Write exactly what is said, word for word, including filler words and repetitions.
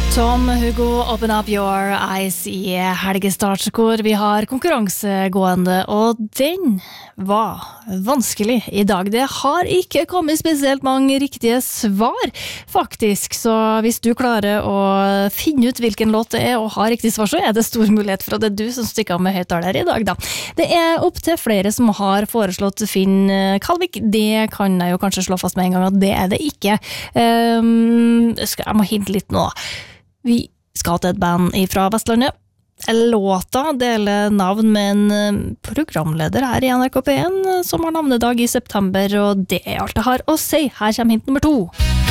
Tom Hugo, open up your eyes i helgestart hvor vi har konkurransegående, og den var vanskelig i dag. Det har ikke kommet spesielt mange riktige svar, faktisk, så hvis du klarer å finne ut hvilken låt det er og har riktig svar, så er det stor mulighet for at det er du som stikker av med høyttaler i dag da. Det er opp til flere som har foreslått Finn Kalvik. Det kan jeg jo kanskje slå fast med en gang at det er det ikke. Um, skal, jeg må hinte litt nå. Vi skal til et band fra Vestlandet. Låta deler navn med en programleder her i N R K P en som har navnedag i september, og det er alt jeg har å si. Her kommer hint nummer to.